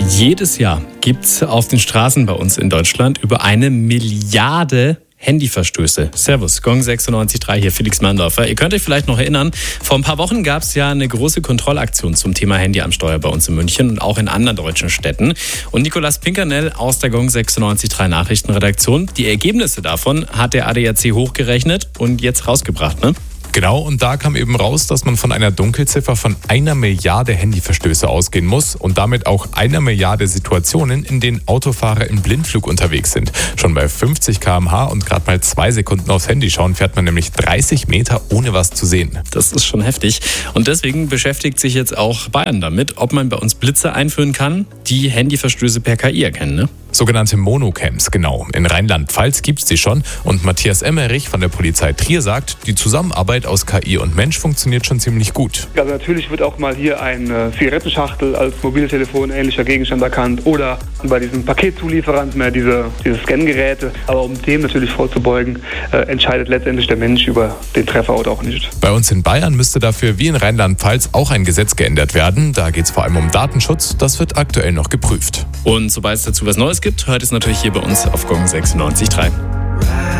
Jedes Jahr gibt es auf den Straßen bei uns in Deutschland über 1 Milliarde Handyverstöße. Servus, Gong 96.3 hier, Felix Manndorfer. Ihr könnt euch vielleicht noch erinnern, vor ein paar Wochen gab es ja eine große Kontrollaktion zum Thema Handy am Steuer bei uns in München und auch in anderen deutschen Städten. Und Nicolas Pinkernell aus der Gong 96.3 Nachrichtenredaktion, die Ergebnisse davon hat der ADAC hochgerechnet und jetzt rausgebracht, ne? Genau, und da kam eben raus, dass man von einer Dunkelziffer von 1 Milliarde Handyverstöße ausgehen muss und damit auch 1 Milliarde Situationen, in denen Autofahrer im Blindflug unterwegs sind. Schon bei 50 km/h und gerade mal 2 Sekunden aufs Handy schauen, fährt man nämlich 30 Meter ohne was zu sehen. Das ist schon heftig. Und deswegen beschäftigt sich jetzt auch Bayern damit, ob man bei uns Blitze einführen kann, die Handyverstöße per KI erkennen, ne? Sogenannte Monocams, genau. In Rheinland-Pfalz gibt es die schon und Matthias Emmerich von der Polizei Trier sagt, die Zusammenarbeit aus KI und Mensch funktioniert schon ziemlich gut. Also natürlich wird auch mal hier eine Zigarettenschachtel als Mobiltelefon ähnlicher Gegenstand erkannt oder bei diesem Paketzulieferant mehr diese Scangeräte. Aber um dem natürlich vorzubeugen, entscheidet letztendlich der Mensch über den Treffer oder auch nicht. Bei uns in Bayern müsste dafür wie in Rheinland-Pfalz auch ein Gesetz geändert werden. Da geht es vor allem um Datenschutz. Das wird aktuell noch geprüft. Und sobald es dazu was Neues gibt, hört es natürlich hier bei uns auf Gong 96.3.